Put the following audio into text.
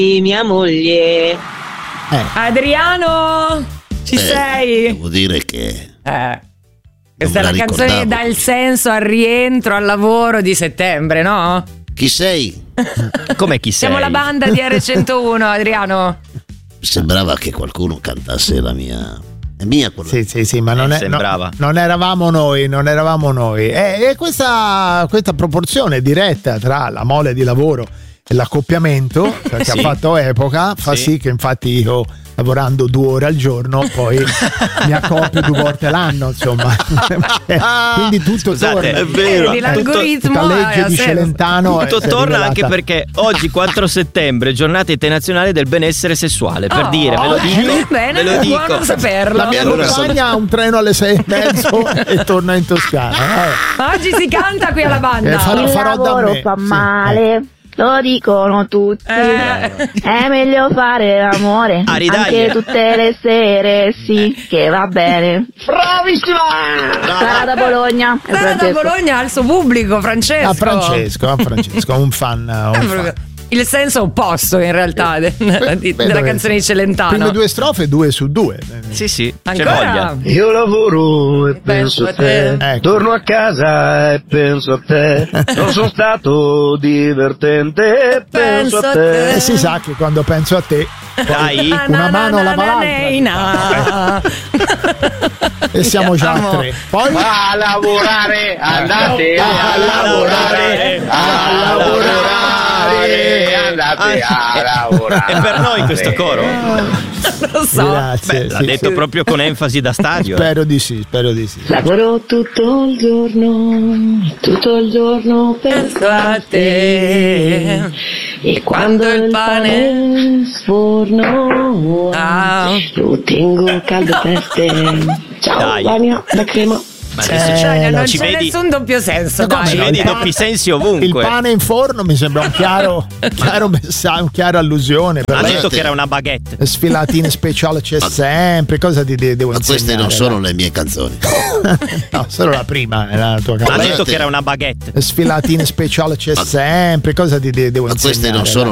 mia moglie. Adriano, ci sei? Devo dire che questa è la canzone che dà il senso al rientro al lavoro di settembre, no? Chi sei? Come chi sei? Siamo la banda di R101, Adriano. Sembrava che qualcuno cantasse la mia. È mia quella. Sì, ma non eravamo noi. E questa proporzione diretta tra la mole di lavoro e l'accoppiamento che ha fatto epoca fa sì che infatti io, lavorando 2 ore al giorno, poi mi accoppio 2 volte l'anno, insomma. Quindi tutto torna. È vero. L'algoritmo la legge di Celentano tutto torna anche perché oggi 4 settembre giornata internazionale del benessere sessuale, per dire, ve lo dico. Bene, ve lo dico. buono saperlo. La mia compagna ha un treno alle 6:30 e torna in Toscana. Oggi si canta qui alla banda. Farò da me. Fa male. Lo dicono tutti, è meglio fare l'amore anche tutte le sere, sì, che va bene. Bravissima! Sara da Bologna. Sara da Bologna ha il suo pubblico, Francesco. A Francesco, un fan. Il senso opposto in realtà della canzone di Celentano. Prime 2 strofe, 2 su 2. Sì, ancora? C'è voglia. Io lavoro e penso a te. Ecco. Torno a casa e penso a te. Non sono stato divertente e penso a te. E si sa che quando penso a te, dai, una mano lava l'altra. E siamo già a 3. Poi a lavorare, andate a lavorare, andate a lavorare. È per noi questo coro? Lo so. Grazie. L'ha detto proprio con enfasi da stadio. Spero di sì. Lavoro tutto il giorno penso a te. E quando il pane sforno lo tengo caldo per te. Ciao, Vania, la crema. Ma adesso non ci c'è vedi, nessun doppio senso, dai. ci vedi doppi sensi ovunque. Il pane in forno mi sembra un chiaro chiaro allusione. Ha detto che era una baguette. Sfilatine speciale c'è sempre. Cosa ti devo Ma insegnare? queste non sono le mie canzoni. No, solo la prima è la tua canzone. Ha detto che era una baguette. Sfilatine speciale c'è sempre. Cosa ti devo Ma insegnare? queste non sono